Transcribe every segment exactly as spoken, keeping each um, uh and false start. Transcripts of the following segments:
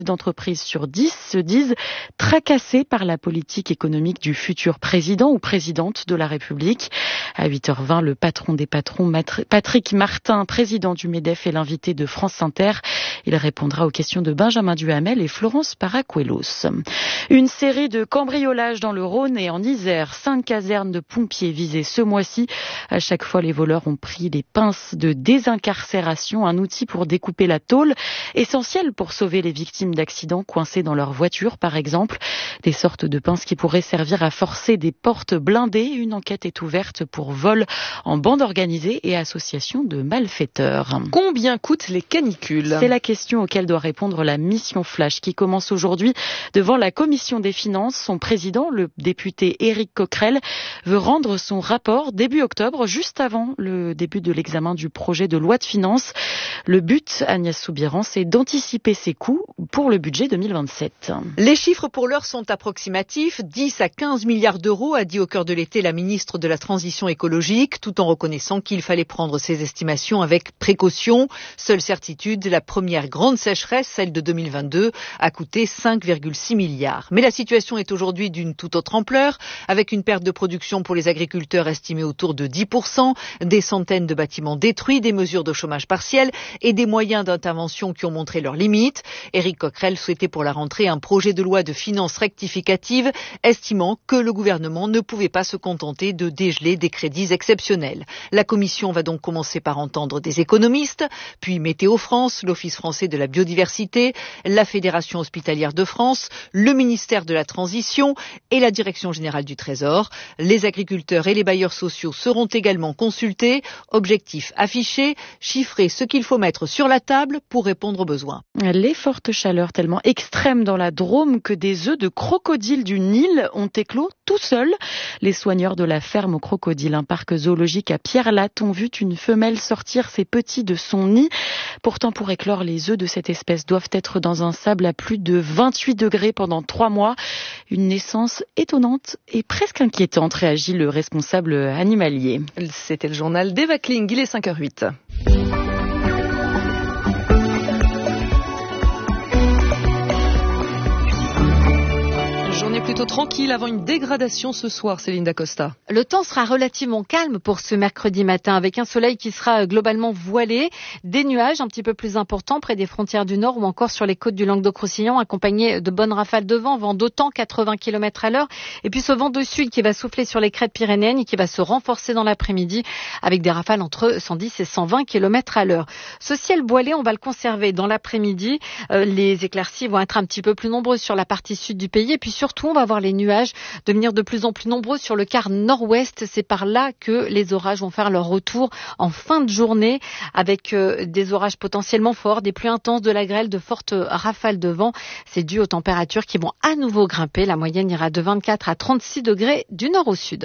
d'entreprises sur dix se disent tracassés par la politique économique du futur président ou présidente de la République. À huit heures vingt, le patron des patrons, Patrick Martin, président du MEDEF, est l'invité de France Inter. Il répondra aux questions de Benjamin Duhamel et Florence Paracuelos. Une série de cambriolages dans le Rhône et en Isère. Cinq casernes de pompiers visées ce mois-ci. À chaque fois, les voleurs ont pris des pinces de désincarcération, un outil pour découper la tôle, essentiel pour sauver les victimes d'accidents coincés dans leur voiture, par exemple. Des sortes de pinces qui pourraient servir à forcer des portes blindées. Une enquête est ouverte pour vol en bande organisée et association de malfaiteurs. Combien coûtent les canicules ? C'est la question auquel doit répondre la mission Flash qui commence aujourd'hui devant la Commission des finances. Son président, le député Éric Coquerel, veut rendre son rapport début octobre, juste avant le début de l'examen du projet de loi de finances. Le but, Agnès Soubirant, c'est d'anticiper ses coûts pour le budget deux mille vingt-sept. Les chiffres pour l'heure sont approximatifs. dix à quinze milliards d'euros, a dit au cœur de l'été la ministre de la Transition écologique, tout en reconnaissant qu'il fallait prendre ces estimations avec précaution. Seule certitude, la première grande sécheresse, celle de deux mille vingt-deux, a coûté cinq virgule six milliards. Mais la situation est aujourd'hui d'une toute autre ampleur, avec une perte de production pour les agriculteurs estimée autour de dix pour cent, des centaines de bâtiments détruits, des mesures de chômage partiel et des moyens d'intervention qui ont montré leurs limites. Éric Coquerel souhaitait pour la rentrée un projet de loi de finances rectificative, estimant que le gouvernement ne pouvait pas se contenter de dégeler des crédits exceptionnels. La commission va donc commencer par entendre des économistes, puis Météo France, l'Office français de la biodiversité, la Fédération hospitalière de France, le ministère de la Transition et la Direction générale du Trésor. Les agriculteurs et les bailleurs sociaux seront également consultés. Objectif affiché, chiffrer ce qu'il faut mettre sur la table pour répondre aux besoins. Les fortes chaleurs tellement extrêmes dans la Drôme que des œufs de crocodile du Nil ont éclos tout seuls. Les soigneurs de la ferme aux crocodiles, un parc zoologique à Pierre-Latte, ont vu une femelle sortir ses petits de son nid. Pourtant, pour éclore, les œufs de cette espèce doivent être dans un sable à plus de vingt-huit degrés pendant trois mois. Une naissance étonnante et presque inquiétante, réagit le responsable animalier. C'était le journal d'Eva Kling, il est cinq heures huit. Plutôt tranquille avant une dégradation ce soir, Céline Dacosta. Le temps sera relativement calme pour ce mercredi matin, avec un soleil qui sera globalement voilé, des nuages un petit peu plus importants près des frontières du nord ou encore sur les côtes du Languedoc-Roussillon, accompagnés de bonnes rafales de vent, vent d'autant quatre-vingts kilomètres à l'heure, et puis ce vent de sud qui va souffler sur les crêtes pyrénéennes et qui va se renforcer dans l'après-midi avec des rafales entre cent dix et cent vingt kilomètres à l'heure. Ce ciel voilé, on va le conserver dans l'après-midi. Euh, les éclaircies vont être un petit peu plus nombreuses sur la partie sud du pays, et puis surtout on va voir les nuages devenir de plus en plus nombreux sur le quart nord-ouest. C'est par là que les orages vont faire leur retour en fin de journée, avec euh, des orages potentiellement forts, des pluies intenses, de la grêle, de fortes rafales de vent. C'est dû aux températures qui vont à nouveau grimper. La moyenne ira de vingt-quatre à trente-six degrés du nord au sud.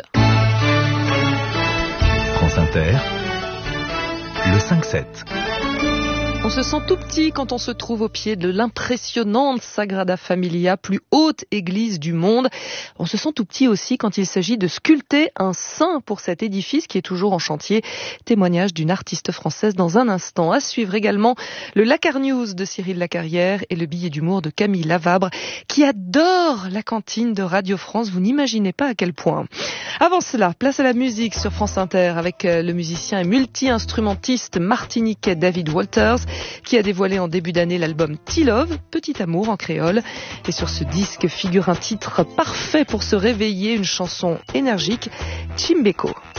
France Inter, le cinq sept. On se sent tout petit quand on se trouve au pied de l'impressionnante Sagrada Familia, plus haute église du monde. On se sent tout petit aussi quand il s'agit de sculpter un saint pour cet édifice qui est toujours en chantier. Témoignage d'une artiste française dans un instant. À suivre également le Lacar News de Cyril Lacarrière et le billet d'humour de Camille Lavabre qui adore la cantine de Radio France. Vous n'imaginez pas à quel point. Avant cela, place à la musique sur France Inter avec le musicien et multi-instrumentiste martiniquais David Walters, qui a dévoilé en début d'année l'album T-Love, Petit Amour en créole. Et sur ce disque figure un titre parfait pour se réveiller, une chanson énergique, Chimbeko.